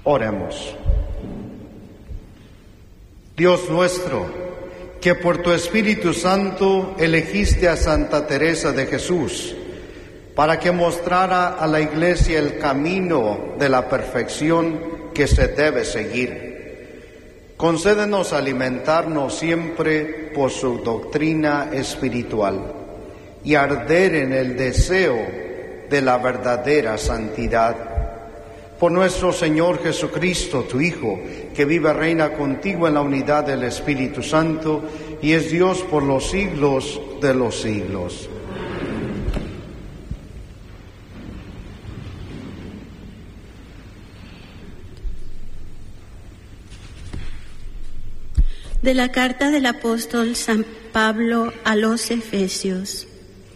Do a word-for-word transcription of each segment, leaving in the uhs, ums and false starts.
Oremos. Dios nuestro, que por tu Espíritu Santo elegiste a Santa Teresa de Jesús para que mostrara a la Iglesia el camino de la perfección que se debe seguir, concédenos alimentarnos siempre por su doctrina espiritual y arder en el deseo de la verdadera santidad. Por nuestro Señor Jesucristo, tu Hijo, que vive y reina contigo en la unidad del Espíritu Santo y es Dios por los siglos de los siglos. De la carta del apóstol San Pablo a los Efesios.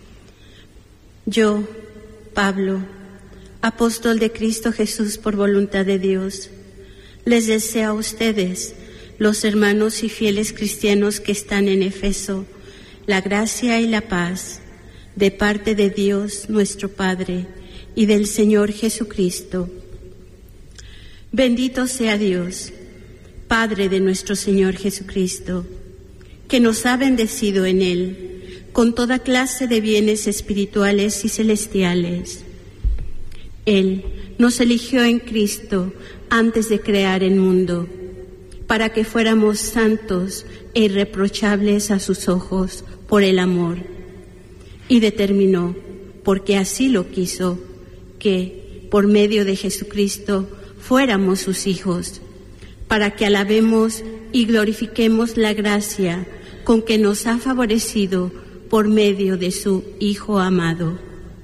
Yo, Pablo, apóstol de Cristo Jesús por voluntad de Dios, les deseo a ustedes, los hermanos y fieles cristianos que están en Efeso, la gracia y la paz de parte de Dios nuestro Padre y del Señor Jesucristo. Bendito sea Dios, Padre de nuestro Señor Jesucristo, que nos ha bendecido en Él con toda clase de bienes espirituales y celestiales. Él nos eligió en Cristo antes de crear el mundo, para que fuéramos santos e irreprochables a sus ojos por el amor, y determinó, porque así lo quiso, que, por medio de Jesucristo, fuéramos sus hijos, para que alabemos y glorifiquemos la gracia con que nos ha favorecido por medio de su Hijo amado.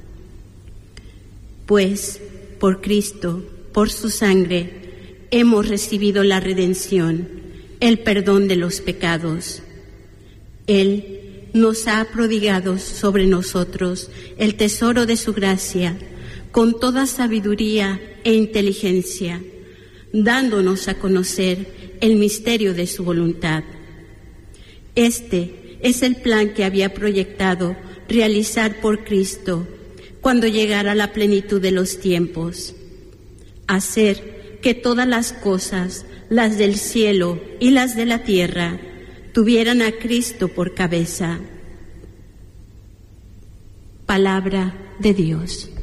Pues, por Cristo, por su sangre, hemos recibido la redención, el perdón de los pecados. Él nos ha prodigado sobre nosotros el tesoro de su gracia, con toda sabiduría e inteligencia, dándonos a conocer el misterio de su voluntad. Este es el plan que había proyectado realizar por Cristo cuando llegara la plenitud de los tiempos, hacer que todas las cosas, las del cielo y las de la tierra, tuvieran a Cristo por cabeza. Palabra de Dios.